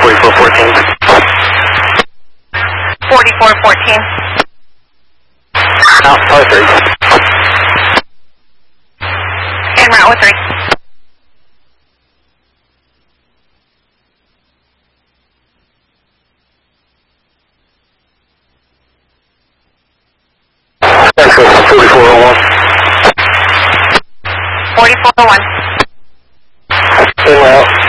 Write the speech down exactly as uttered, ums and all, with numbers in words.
forty-four fourteen. forty-four fourteen. Out, power three. En route with three. forty-four oh one. forty-four oh one. En route.